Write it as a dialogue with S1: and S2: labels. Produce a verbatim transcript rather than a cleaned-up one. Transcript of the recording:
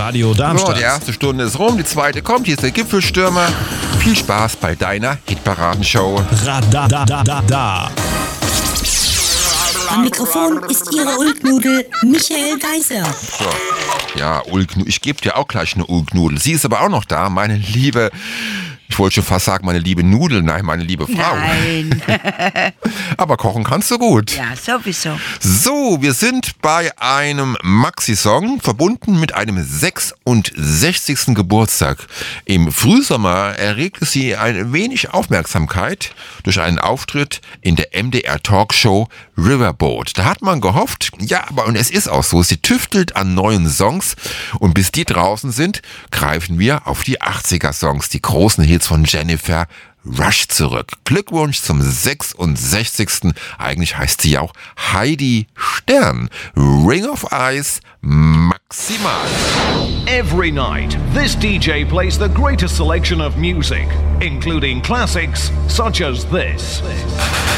S1: Radio Darmstadt.
S2: So, die erste Stunde ist rum, die zweite kommt. Hier ist der Gipfelstürmer. Viel Spaß bei deiner Hitparadenshow.
S1: Radadadada.
S3: Am Mikrofon ist Ihre Ulknudel Michael Geiser.
S2: So. Ja, Ulknudel. Ich gebe dir auch gleich eine Ulknudel. Sie ist aber auch noch da, meine liebe... Ich wollte schon fast sagen, meine liebe Nudel, nein, meine liebe Frau.
S4: Nein.
S2: Aber kochen kannst du gut.
S4: Ja, sowieso.
S2: So, wir sind bei einem Maxi-Song, verbunden mit einem sechsundsechzigsten Geburtstag. Im Frühsommer erregte sie ein wenig Aufmerksamkeit durch einen Auftritt in der M D R-Talkshow Riverboat. Da hat man gehofft, ja, aber und es ist auch so, sie tüftelt an neuen Songs und bis die draußen sind, greifen wir auf die achtziger-Songs, die großen Hits von Jennifer Rush zurück. Glückwunsch zum sechsundsechzigsten Eigentlich heißt sie auch Heidi Stern. Ring of Ice Maximal.
S5: Every night, this D J plays the greatest selection of music, including classics such as this.